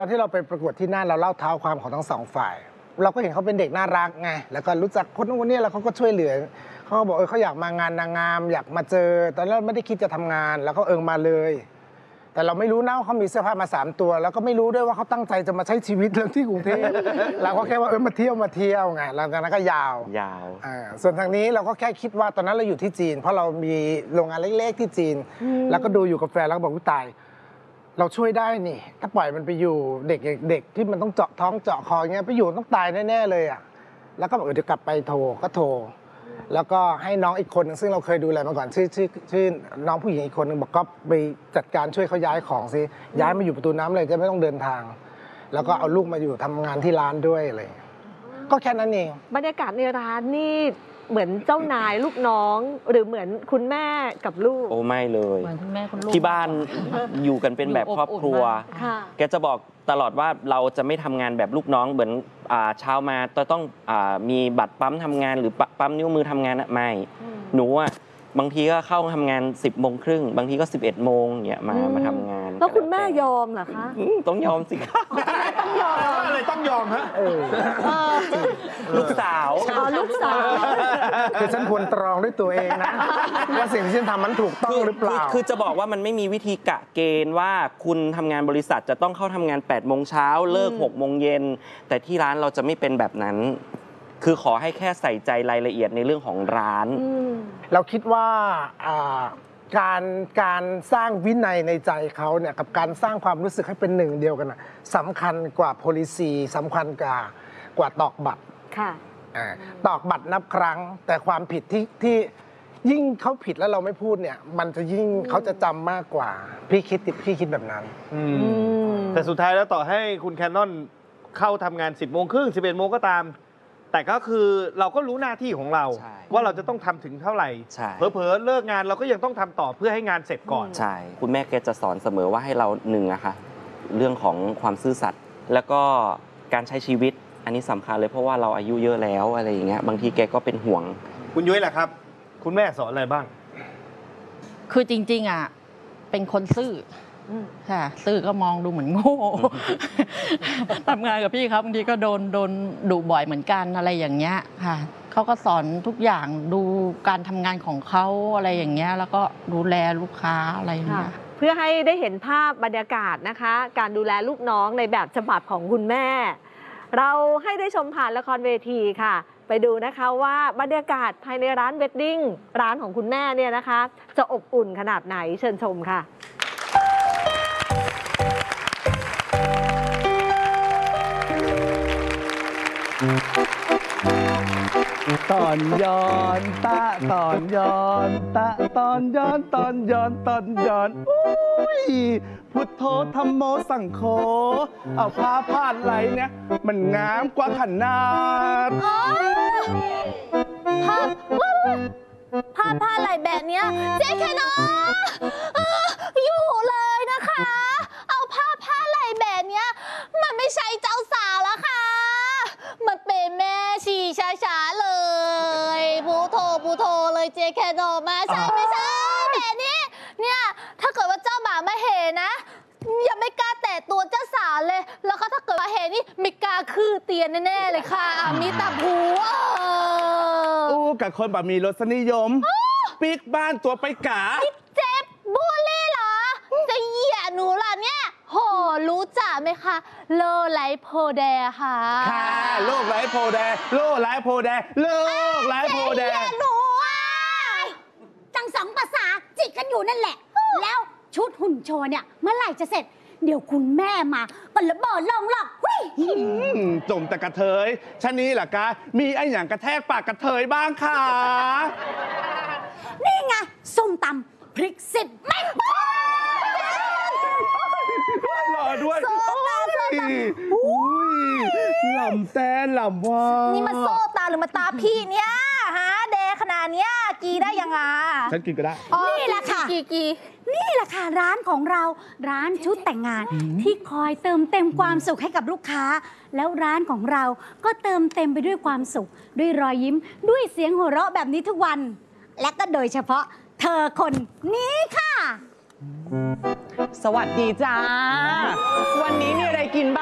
ตอนที่เราไปประกวดที่น่านเราเล่าเท้าความของทั้งสองฝ่าย เราก็เห็นเขาเป็นเด็กน่ารักไงแล้วก็รู้จักคนนู้นคนนี้แล้วเขาก็ช่วยเหลือเขาก็บอกเขาอยากมางานนางงามอยากมาเจอตอนแรกไม่ได้คิดจะทำงานแล้วก็มาเลย แต่เราไม่รู้นะว่าเขามีเสื้อผ้ามา3 ตัวแล้วก็ไม่รู้ด้วยว่าเขาตั้งใจจะมาใช้ชีวิตเรื่องที่กรุงเทพเราก็แค่ว่ามาเที่ยวไงหลังจากนั้นก็ยาวส่วนทางนี้เราก็แค่คิดว่าตอนนั้นเราอยู่ที่จีนเพราะเรามีโรงงานเล็กๆที่จีนแล้วก็ดูอยู่กับแฟนแล้วก็บอกว่าตายเราช่วยได้นี่ถ้าปล่อยมันไปอยู่เด็กที่มันต้องเจาะท้องเจาะคออย่างเงี้ยไปอยู่ต้องตายแน่ๆเลยอ่ะแล้วก็บอกเดี๋ยวกลับไปโทรแล้วก็ให้น้องอีกคนนึงซึ่งเราเคยดูแลมาก่อนชื่อน้องผู้หญิงอีกคนนึงบอกก็ไปจัดการช่วยเขาย้ายของซิย้ายมาอยู่ประตูน้ำเลยจะไม่ต้องเดินทางแล้วก็เอาลูกมาอยู่ทำงานที่ร้านด้วยอะไรก็แค่นั้นเองบรรยากาศในร้านนี่เหมือนเจ้านายลูกน้องหรือเหมือนคุณแม่กับลูกโอ้ไม่เลยเหมือนคุณแม่คุณลูกที่บ้านอยู่กันเป็นแบบครอบครัวแกจะบอกตลอดว่าเราจะไม่ทำงานแบบลูกน้องเหมือนเช้ามาต้องมีบัตรปั๊มทำงานหรือปั๊มนิ้วมือทำงานไม่หนูอ่ะบางทีก็เข้าทำงาน10:30บางทีก็11 โมงเนี่ยมาทำงานแล้วคุณแม่ยอมเหรอคะต้องยอมสิครับต้องยอมอะไรต้องยอมฮะลูกสาวคือฉันควรตรองด้วยตัวเองนะว่าสิ่งที่ฉันทำมันถูกต้องหรือเปล่าคือจะบอกว่ามันไม่มีวิธีกะเกณฑ์ว่าคุณทำงานบริษัทจะต้องเข้าทำงาน8 โมงเช้าเลิก6 โมงเย็นแต่ที่ร้านเราจะไม่เป็นแบบนั้นคือขอให้แค่ใส่ใจรายละเอียดในเรื่องของร้านเราคิดว่าการสร้างวินัยในใจเขาเนี่ยกับการสร้างความรู้สึกให้เป็นหนึ่งเดียวกันสำคัญกว่า policy สำคัญกว่าตอกบัตรตอกบัตรนับครั้งแต่ความผิดที่ยิ่งเขาผิดแล้วเราไม่พูดเนี่ยมันจะยิ่งเขาจะจำมากกว่าพี่คิดแบบนั้นแต่สุดท้ายแล้วต่อให้คุณแคนนอนเข้าทำงาน 10:30 11 โมงก็ตามแต่ก็คือเราก็รู้หน้าที่ของเราว่าเราจะต้องทำถึงเท่าไหร่เผลอๆเลิกงานเราก็ยังต้องทำต่อเพื่อให้งานเสร็จก่อนใช่คุณแม่แกจะสอนเสมอว่าให้เราหนึ่งอะค่ะเรื่องของความซื่อสัตย์แล้วก็การใช้ชีวิตอันนี้สำคัญเลยเพราะว่าเราอายุเยอะแล้วอะไรอย่างเงี้ยบางทีแกก็เป็นห่วงคุณยุ้ยแหละครับคุณแม่สอนอะไรบ้างคือจริงๆอ่ะเป็นคนซื่อค่ะซื่อก็มองดูเหมือนโง่ทำงานกับพี่ครับบางทีก็โดนดุบ่อยเหมือนกันอะไรอย่างเงี้ยค่ะเขาก็สอนทุกอย่างดูการทำงานของเขาอะไรอย่างเงี้ยแล้วก็ดูแลลูกค้าอะไรอย่างเงี้ยเพื่อให้ได้เห็นภาพบรรยากาศนะคะการดูแลลูกน้องในแบบฉบับของคุณแม่เราให้ได้ชมผ่านละครเวทีค่ะไปดูนะคะว่าบรรยากาศภายในร้านเวดดิ้งร้านของคุณแม่เนี่ยนะคะจะอบอุ่นขนาดไหนเชิญชมค่ะตอนย้อนตะตอนย้อนตะตอนย้อนตอนย้อนตอนย้อนอุ้ยพุทโธธัมโมสังโฆเอาผ้าพาดไหลเนี่ยมันงามกว่าขนาดผ้าไหลแบบเนี้ยเจ๊แค่นออยู่เลยนะคะเอาผ้าไหลแบบเนี้ยมันไม่ใช่เจ้าสาวแล้วค่ะมันเป็นแม่ชีช้าๆเลยพูโทเลยเจ๊แค่นอมาใช่ไม่ใช่แบบนี้เนี่ยถ้าเกิดว่าเจ้าบ่าวมาเห็นนะยังไม่กล้าแตะตัวเจ้าสาวเลยแล้วก็ถ้าเกิดมาเห็นนี่ไม่กล้าคือเตียนแน่ๆเลยค่ะมีตาหูกับคนแบบมีรสนิยมปิ๊กบ้านตัวไปกาเจ็บบูลลี่เหรอจะเหยียดหนูล่ะเนี่ยโหรู้จักไหมคะโลไลโพแดค่ะค่ะโลกไร้โพแดโลกไร้โพแดโลกไร้โพแดหนูจังสองภาษาจิกกันอยู่นั่นแหละแล้วชุดหุ่นโชว์เนี่ยเมื่อไหร่จะเสร็จเดี๋ยวคุณแม่มาก็ระเบิดลงหรอกจมแต่กระเทยชะนี้แหละกะมีไอ้อย่างกระแทกปากกระเทยบ้างค่ะนี่ไงส้มตำพริก10 ไม่รอด้วยหล่ำแซ่หล่ำว่านี่มาโซ่ตาหรือมาตาพี่เนี่ยฮะเดขนาดเนี้ยกีได้ยังไงฉันกินก็ได้นี่แหละค่ะกีนี่แหละค่ะร้านของเราร้านชุดแต่งงานที่คอยเติมเต็มความสุขให้กับลูกค้าแล้วร้านของเราก็เติมเต็มไปด้วยความสุขด้วยรอยยิ้มด้วยเสียงหัวเราะแบบนี้ทุกวันและก็โดยเฉพาะเธอคนนี้ค่ะสวัสดีจ้า วันนี้มีอะไรกินบ้าง